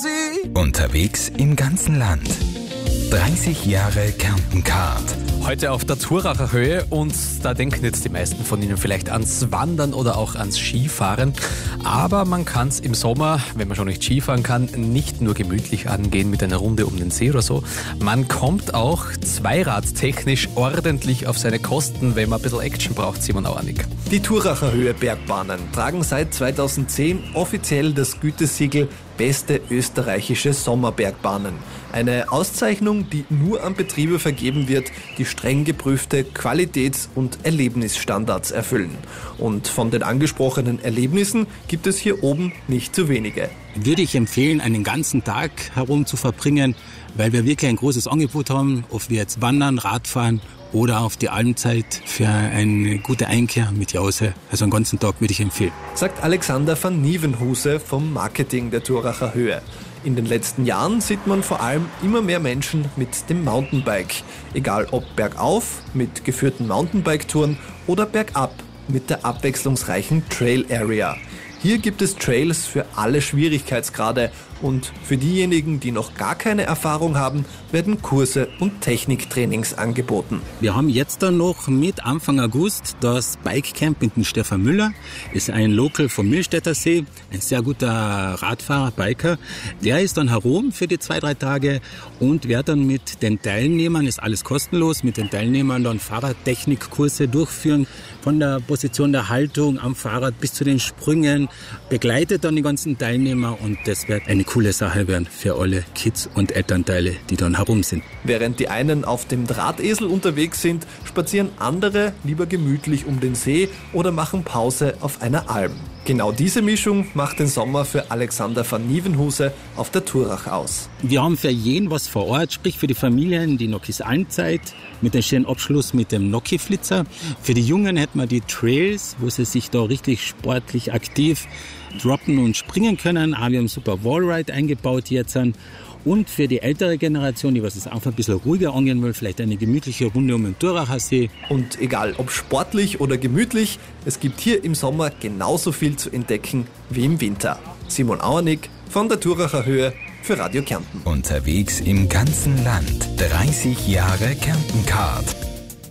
quasi. Unterwegs im ganzen Land. 30 Jahre Kärnten-Card. Heute auf der Thuracher Höhe und da denken jetzt die meisten von Ihnen vielleicht ans Wandern oder auch ans Skifahren. Aber man kann es im Sommer, wenn man schon nicht Skifahren kann, nicht nur gemütlich angehen mit einer Runde um den See oder so. Man kommt auch zweiradtechnisch ordentlich auf seine Kosten, wenn man ein bisschen Action braucht, Simon Auernick. Die Thuracher Höhe Bergbahnen tragen seit 2010 offiziell das Gütesiegel Beste österreichische Sommerbergbahnen. Eine Auszeichnung, die nur an Betriebe vergeben wird, die streng geprüfte Qualitäts- und Erlebnisstandards erfüllen. Und von den angesprochenen Erlebnissen gibt es hier oben nicht zu wenige. Würde ich empfehlen, einen ganzen Tag herum zu verbringen, weil wir wirklich ein großes Angebot haben, ob wir jetzt wandern, Radfahren oder auf die Almzeit für eine gute Einkehr mit Jause. Also einen ganzen Tag würde ich empfehlen. Sagt Alexander van Nieuwenhuse vom Marketing der Thuracher Höhe. In den letzten Jahren sieht man vor allem immer mehr Menschen mit dem Mountainbike. Egal ob bergauf mit geführten Mountainbike-Touren oder bergab mit der abwechslungsreichen Trail Area. Hier gibt es Trails für alle Schwierigkeitsgrade und für diejenigen, die noch gar keine Erfahrung haben, werden Kurse und Techniktrainings angeboten. Wir haben jetzt dann noch mit Anfang August das Bikecamp mit dem Stefan Müller. Ist ein Local vom Millstätter See, ein sehr guter Radfahrer, Biker. Der ist dann herum für die 2-3 Tage und wird dann mit den Teilnehmern, ist alles kostenlos, mit den Teilnehmern dann Fahrradtechnikkurse durchführen. Von der Position der Haltung am Fahrrad bis zu den Sprüngen, begleitet dann die ganzen Teilnehmer und das wird eine coole Sache werden für alle Kids und Elternteile, die dann herum sind. Während die einen auf dem Drahtesel unterwegs sind, spazieren andere lieber gemütlich um den See oder machen Pause auf einer Alm. Genau diese Mischung macht den Sommer für Alexander van Nieuwenhuse auf der Thurach aus. Wir haben für jeden was vor Ort, sprich für die Familien die Nokis Almzeit mit dem schönen Abschluss mit dem Noki-Flitzer. Für die Jungen hätten wir die Trails, wo sie sich da richtig sportlich aktiv droppen und springen können. Aber wir haben super Wallride eingebaut jetzt. Und für die ältere Generation, die was es einfach ein bisschen ruhiger angehen will, vielleicht eine gemütliche Runde um den Thuracher See. Und egal ob sportlich oder gemütlich, es gibt hier im Sommer genauso viel zu entdecken wie im Winter. Simon Auernick von der Thuracher Höhe für Radio Kärnten. Unterwegs im ganzen Land. 30 Jahre Kärnten-Card.